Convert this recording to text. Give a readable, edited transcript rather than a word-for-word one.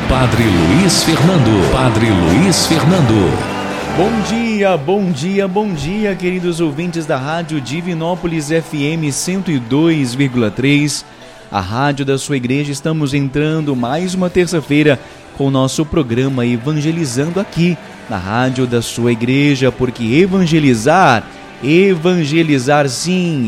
Padre Luiz Fernando. Padre Luiz Fernando. Bom dia, queridos ouvintes da Rádio Divinópolis FM 102,3, a rádio da sua igreja. Estamos entrando mais uma terça-feira com o nosso programa Evangelizando aqui na rádio da sua igreja, porque evangelizar sim,